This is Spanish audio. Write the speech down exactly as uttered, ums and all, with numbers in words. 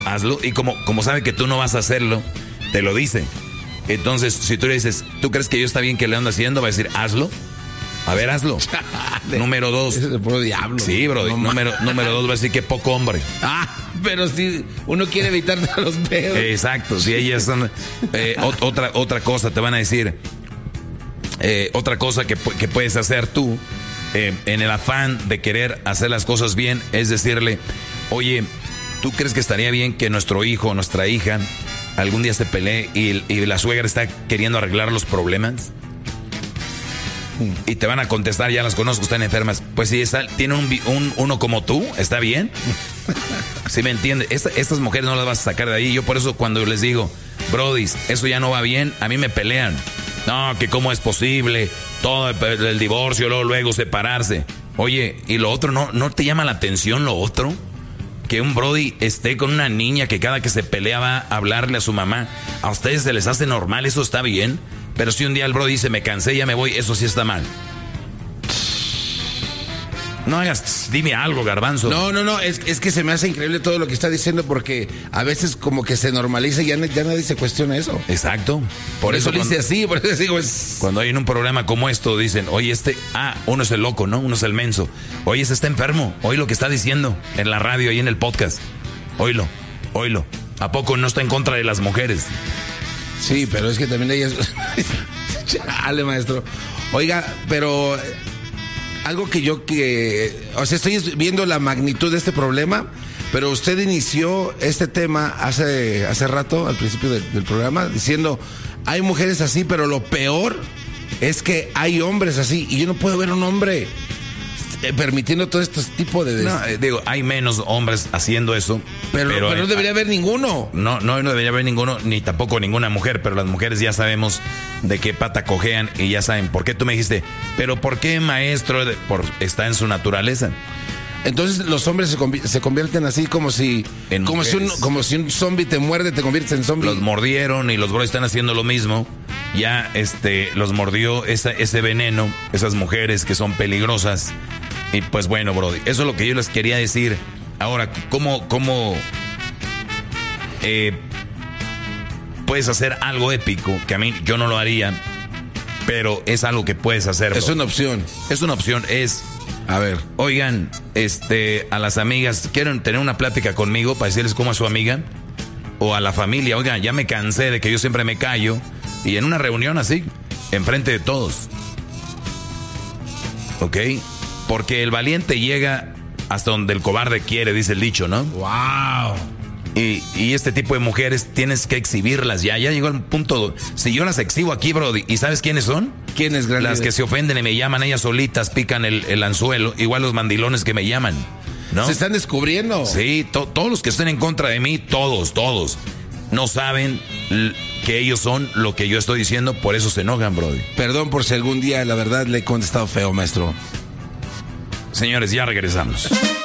hazlo. Y como, como sabe que tú no vas a hacerlo, te lo dice. Entonces, si tú le dices, ¿tú crees que yo está bien que le ando haciendo? Va a decir, hazlo. A ver, hazlo. Número dos. Ese es el puro diablo. Sí, bro. No, número, número dos va a decir que poco hombre. Ah, pero si uno quiere evitar los pedos. Exacto. Si ellas son... Eh, otra, otra cosa te van a decir... Eh, otra cosa que, que puedes hacer tú, eh, en el afán de querer hacer las cosas bien, es decirle, oye, ¿tú crees que estaría bien que nuestro hijo o nuestra hija algún día se pelee y, y la suegra está queriendo arreglar los problemas? Hmm. Y te van a contestar, ya las conozco, están enfermas. Pues si está, tiene un, un, uno como tú, ¿está bien? ¿Sí me entiendes? Esta, estas mujeres no las vas a sacar de ahí. Yo por eso cuando les digo, brodis, eso ya no va bien, a mí me pelean. No, que cómo es posible, todo el, el divorcio, luego, luego separarse. Oye, ¿y lo otro no, no te llama la atención lo otro? Que un brody esté con una niña que cada que se pelea va a hablarle a su mamá. A ustedes se les hace normal, eso está bien. Pero si un día el brody dice, me cansé, ya me voy, eso sí está mal. No hagas, dime algo, garbanzo. No, no, no, es, es que se me hace increíble todo lo que está diciendo porque a veces como que se normaliza y ya, ya nadie se cuestiona eso. Exacto. Por, por eso, eso lo hice así, por eso digo es... Cuando hay un programa como esto dicen, oye, este, ah, uno es el loco, ¿no? Uno es el menso. Oye, ese está enfermo. Oye lo que está diciendo en la radio y en el podcast. Oílo, oílo. ¿A poco no está en contra de las mujeres? Sí, pero es que también ellas... Chale, maestro. Oiga, pero... Algo que yo que... O sea, estoy viendo la magnitud de este problema, pero usted inició este tema hace, hace rato, al principio del, del programa, diciendo, hay mujeres así, pero lo peor es que hay hombres así, y yo no puedo ver un hombre eh, permitiendo todo este tipo de... No, eh, digo, hay menos hombres haciendo eso. Pero, pero, pero no debería haber ninguno. No, no, no debería haber ninguno, ni tampoco ninguna mujer, pero las mujeres ya sabemos de qué pata cojean y ya saben por qué. Tú me dijiste, pero ¿por qué, maestro? Por, está en su naturaleza. Entonces los hombres se, conv- se convierten así como si en como si, un, como si un zombie te muerde, te conviertes en zombie. Los mordieron y los bros están haciendo lo mismo. Ya este los mordió esa, ese veneno, esas mujeres que son peligrosas. Y pues bueno, brody, eso es lo que yo les quería decir. Ahora, ¿cómo, cómo eh, puedes hacer algo épico? Que a mí yo no lo haría, pero es algo que puedes hacer. Es una opción. Es una opción, es... A ver. Oigan, este, a las amigas, ¿quieren tener una plática conmigo para decirles cómo es su amiga? O a la familia, oigan, ya me cansé de que yo siempre me callo. Y en una reunión así, enfrente de todos. ¿Ok? Porque el valiente llega hasta donde el cobarde quiere, dice el dicho, ¿no? ¡Wow! Y, y este tipo de mujeres tienes que exhibirlas ya. Ya llegó el punto. Si yo las exhibo aquí, brody, ¿y sabes quiénes son? ¿Quiénes, gran Las líder? que se ofenden y me llaman, ellas solitas pican el, el anzuelo. Igual los mandilones que me llaman, ¿no? Se están descubriendo. Sí, to, todos los que estén en contra de mí, todos, todos, no saben l- que ellos son lo que yo estoy diciendo, por eso se enojan, brody. Perdón por si algún día, la verdad, le he contestado feo, maestro. Señores, ya regresamos.